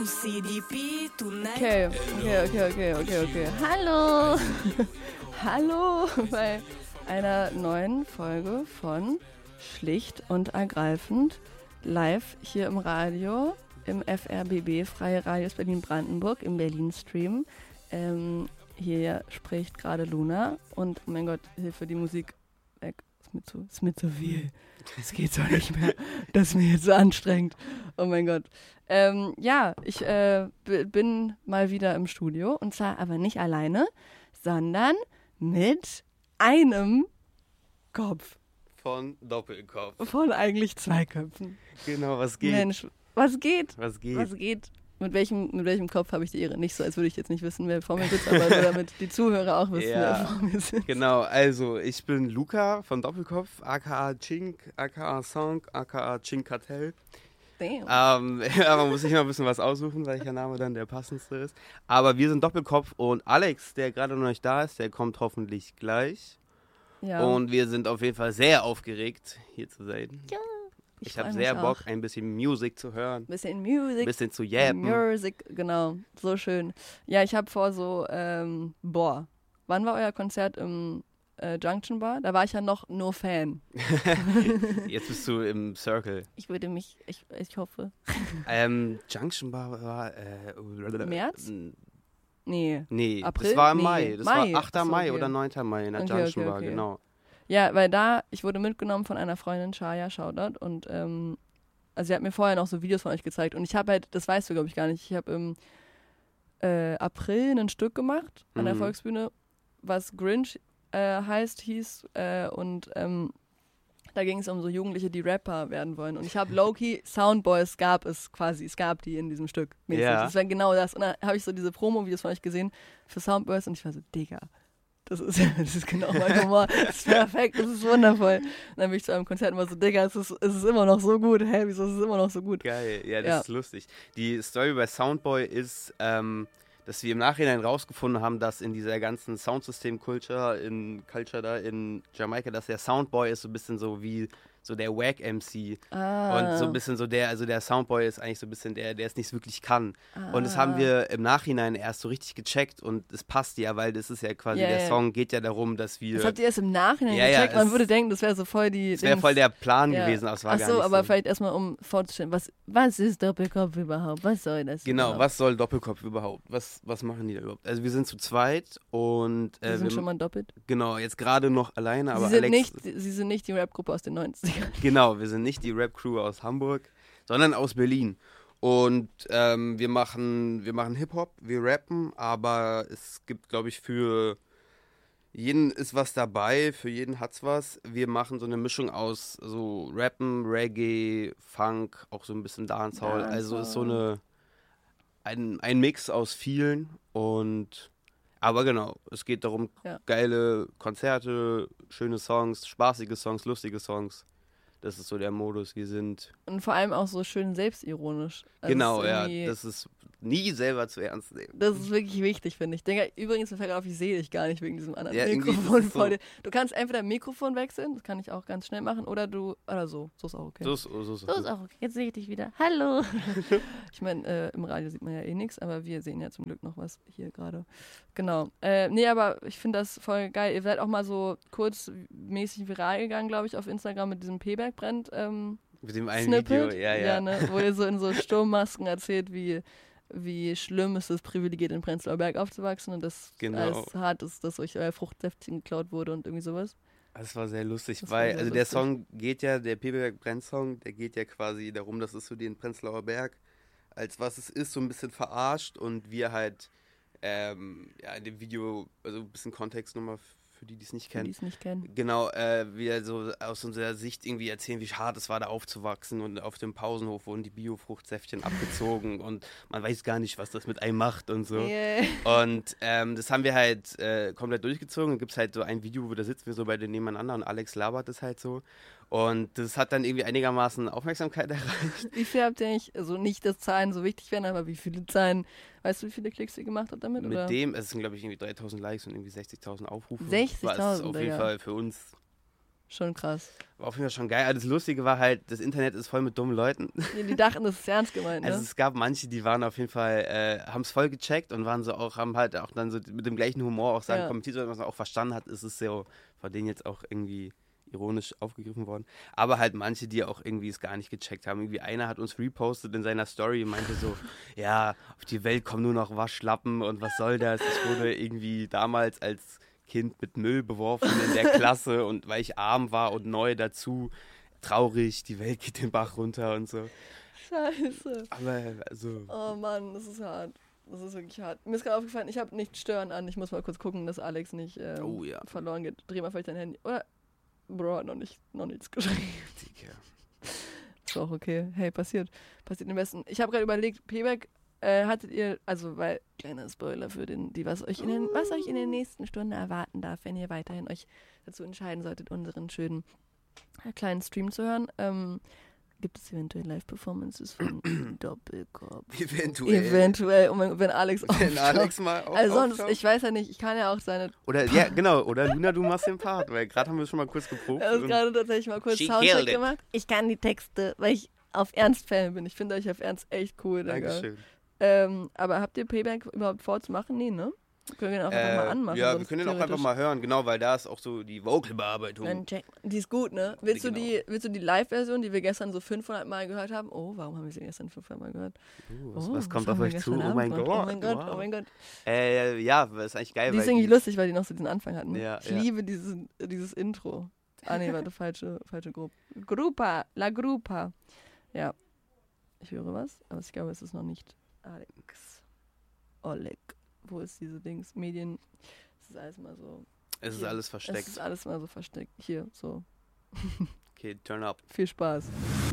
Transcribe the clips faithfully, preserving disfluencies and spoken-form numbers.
Okay, okay, okay, okay, okay, okay. Hallo! Hallo bei einer neuen Folge von Schlicht und Ergreifend live hier im Radio, im F R B B, Freie Radios Berlin-Brandenburg, im Berlin-Stream. Ähm, hier spricht gerade Luna und, oh mein Gott, Hilfe, die Musik weg. Ist mir zu, ist mir zu viel. Es geht so nicht mehr. Das ist mir jetzt so anstrengend. Oh mein Gott. Ähm, ja, ich äh, b- bin mal wieder im Studio und zwar aber nicht alleine, sondern mit einem Kopf. Von Doppelkopf. Von eigentlich zwei Köpfen. Genau, was geht? Mensch, was geht? Was geht? Was geht? Mit welchem, mit welchem Kopf habe ich die Ehre? Nicht so, als würde ich jetzt nicht wissen, wer vor mir sitzt, aber nur damit die Zuhörer auch wissen, Ja, wer vor mir sitzt. Genau, also ich bin Luca von Doppelkopf, aka Chink, aka Song, aka Chink Kartell. Damn. Ähm, ja, man muss sich noch ein bisschen was aussuchen, welcher Name dann der passendste ist. Aber wir sind Doppelkopf und Alex, der gerade noch nicht da ist, der kommt hoffentlich gleich. Ja. Und wir sind auf jeden Fall sehr aufgeregt, hier zu sein. Ja, Ich, ich habe freu sehr mich Bock, auch. ein bisschen Musik zu hören, Bisschen Music. ein bisschen zu jappen. Music, genau. So schön. Ja, ich habe vor so, ähm, boah, wann war euer Konzert im äh, Junction Bar? Da war ich ja noch nur Fan. Jetzt bist du im Circle. Ich würde mich, ich, ich hoffe. Ähm, Junction Bar war... Äh, März? Nee. Nee, April? das war im Nee, Mai. Das Mai. war achter Ach so, Mai okay. oder neunter Mai in der Okay, Junction okay, Bar, okay. genau. Ja, weil da, ich wurde mitgenommen von einer Freundin, Shaya, Shoutout, und ähm, also sie hat mir vorher noch so Videos von euch gezeigt und ich habe halt, das weißt du glaube ich gar nicht, ich habe im äh, April ein Stück gemacht an der Mhm. Volksbühne, was Grinch äh, heißt, hieß äh, und ähm, da ging es um so Jugendliche, die Rapper werden wollen und ich habe low-key, Soundboys gab es quasi, es gab die in diesem Stück mäßig. Ja. Das war genau das und dann habe ich so diese Promo-Videos von euch gesehen für Soundboys und ich war so, Digga, das ist, das ist genau mein Humor. Das ist perfekt, das ist wundervoll. Und dann bin ich zu einem Konzert immer so, Digga, es ist, es ist immer noch so gut. Hä, wieso ist es immer noch so gut? Geil, ja, das Ja. ist lustig. Die Story bei Soundboy ist, ähm, dass wir im Nachhinein rausgefunden haben, dass in dieser ganzen Soundsystem-Culture in Culture da in Jamaika, dass der Soundboy ist so ein bisschen so wie so der Wack-M C. Ah. Und so ein bisschen so der, also der Soundboy ist eigentlich so ein bisschen der, der es nicht wirklich kann. Und das haben wir im Nachhinein erst so richtig gecheckt und es passt ja, weil das ist ja quasi, Ja, der ja. Song geht ja darum, dass wir... Das habt ihr erst im Nachhinein Ja, ja, gecheckt. Man es- würde denken, das wäre so voll die... Das wäre Dings. voll der Plan Ja. gewesen, aber es war Ach gar so, nicht aber so. vielleicht erstmal, um vorzustellen, was, was ist Doppelkopf überhaupt? Was soll das Genau, überhaupt? was soll Doppelkopf überhaupt? Was, was machen die da überhaupt? Also wir sind zu zweit und Sie äh, sind wir, schon mal doppelt. genau, jetzt gerade noch alleine, aber Sie sind, Alex, nicht, sie sind nicht die Rap-Gruppe aus den neunzigern. genau, wir sind nicht die Rap-Crew aus Hamburg, sondern aus Berlin. Und ähm, wir machen, wir machen Hip-Hop, wir rappen, aber es gibt, glaube ich, für jeden ist was dabei, für jeden hat's was. Wir machen so eine Mischung aus so Rappen, Reggae, Funk, auch so ein bisschen Dancehall. Also ist so eine ein, ein Mix aus vielen und aber genau, es geht darum, Ja. geile Konzerte, schöne Songs, spaßige Songs, lustige Songs. Das ist so der Modus, wir sind. Und vor allem auch so schön selbstironisch. Also Genau, es ist ja, irgendwie- das ist nie selber zu ernst nehmen. Das ist wirklich wichtig, finde ich. Digga, übrigens, mir fällt gerade auf, ich sehe dich gar nicht wegen diesem anderen Ja, irgendwie Mikrofon ist es so. vor dir. Du kannst entweder Mikrofon wechseln, das kann ich auch ganz schnell machen, oder du, oder so. So ist auch okay. So ist, so ist, So ist auch okay. Jetzt sehe ich dich wieder. Hallo. Ich meine, äh, im Radio sieht man ja eh nichts, aber wir sehen ja zum Glück noch was hier gerade. Genau. Äh, nee, aber ich finde das voll geil. Ihr seid auch mal so kurzmäßig viral gegangen, glaube ich, auf Instagram mit diesem P-Berg brennt. Ähm, Mit dem einen Snippet, Video, ja, ja. ne, wo ihr so in so Sturmmasken erzählt, wie, wie schlimm es ist, privilegiert in Prenzlauer Berg aufzuwachsen und dass Genau. es hart ist, dass euch euer Fruchtsäftchen geklaut wurde und irgendwie sowas. Das war sehr lustig, Das war weil sehr also der lustig. Song geht ja, der Peberberg Brenn-Song, der geht ja quasi darum, dass es so den Prenzlauer Berg als was es ist, so ein bisschen verarscht und wir halt ähm, ja, in dem Video, also ein bisschen Kontext nochmal für die, die es nicht Für die kennen. es nicht kennen. Genau, äh, wir so aus unserer Sicht irgendwie erzählen, wie hart es war, da aufzuwachsen und auf dem Pausenhof wurden die Biofruchtsäftchen abgezogen und man weiß gar nicht, was das mit einem macht und so. Yeah. Und ähm, das haben wir halt äh, komplett durchgezogen. Dann gibt es halt so ein Video, wo da sitzen wir so beide nebeneinander und Alex labert das halt so. Und das hat dann irgendwie einigermaßen Aufmerksamkeit erreicht. Wie viel habt ihr eigentlich, also nicht, dass Zahlen so wichtig werden, aber wie viele Zahlen, weißt du, wie viele Klicks ihr gemacht habt damit? Mit oder? dem, es sind glaube ich irgendwie dreitausend Likes und irgendwie sechzigtausend Aufrufe. sechzigtausend, Was auf jeden Digga. Fall für uns Schon krass. War auf jeden Fall schon geil. Aber das Lustige war halt, das Internet ist voll mit dummen Leuten. Die, die dachten, das ist ernst gemeint, ne? Also es gab manche, die waren auf jeden Fall, äh, haben es voll gecheckt und waren so auch, haben halt auch dann so mit dem gleichen Humor auch sagen, Ja. kommentiert, was man auch verstanden hat, ist es so von denen jetzt auch irgendwie ironisch aufgegriffen worden. Aber halt manche, die auch irgendwie es gar nicht gecheckt haben. Irgendwie einer hat uns repostet in seiner Story und meinte so, ja, auf die Welt kommen nur noch Waschlappen und was soll das? Ich wurde irgendwie damals als Kind mit Müll beworfen in der Klasse und weil ich arm war und neu dazu, traurig, die Welt geht den Bach runter und so. Scheiße. Aber also... Oh Mann, das ist hart. Das ist wirklich hart. Mir ist gerade aufgefallen, ich habe nicht Stören an. Ich muss mal kurz gucken, dass Alex nicht ähm, Oh ja. verloren geht. Dreh mal vielleicht dein Handy. Oder, Bro, hat noch, nicht, noch nichts geschrieben. Digga. Ist auch okay. Hey, passiert. Passiert im Besten. Ich habe gerade überlegt, Payback, äh, hattet ihr, also, weil, kleiner Spoiler für den, die, was euch in den, was euch in den nächsten Stunden erwarten darf, wenn ihr weiterhin euch dazu entscheiden solltet, unseren schönen äh, kleinen Stream zu hören, ähm, gibt es eventuell Live-Performances von Doppelkopf. Eventuell. Eventuell, oh mein, wenn Alex Wenn auftaucht. Alex mal auf, Also sonst, auftaucht. ich weiß ja nicht, ich kann ja auch seine, Oder, ja, genau. Oder Luna, du machst den Part. Weil gerade haben wir schon mal kurz geprobt. er hat und- gerade tatsächlich mal kurz She Soundcheck killed it. gemacht. Ich kann die Texte, weil ich auf Ernst-Fan bin. Ich finde euch auf Ernst echt cool, Digga. Dankeschön. Ähm, aber habt ihr Payback überhaupt vorzumachen? Nee, ne? Können wir den auch einfach mal Äh, anmachen. ja, wir sonst können den auch einfach theoretisch. mal hören, genau, weil da ist auch so die Vocal-Bearbeitung. Dann check. Die ist gut, ne? Willst, Genau. du die, willst du die Live-Version, die wir gestern so fünfhundert Mal gehört haben? Oh, warum haben wir sie gestern fünfhundert Mal gehört? Uh, was, Oh, was kommt haben auf wir euch zu? gestern Oh mein Abend Gott. gemacht? Oh mein Gott, wow. oh mein Gott. Äh, ja, das ist eigentlich geil, Die ist weil irgendwie lustig, weil die noch so diesen Anfang hatten. Ja, ich ja. liebe dieses, dieses Intro. Ah nee, warte, falsche, falsche Gruppe. Grupa, la Grupa. Ja, ich höre was, aber ich glaube, es ist noch nicht Alex. Oleg. Wo ist diese Dings? Medien. Es ist alles mal so. es ist hier. alles Es versteckt. ist alles mal so versteckt. Hier, so. Okay, turn up. Viel Spaß.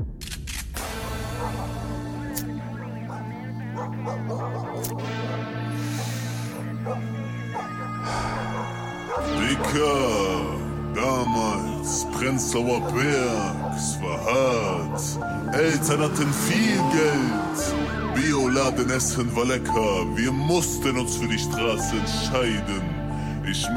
Dicker, damals Prenzlauer Berg, es war hart. Eltern hatten viel Geld, Bioladen essen war lecker. Wir mussten uns für die Straße entscheiden. Ich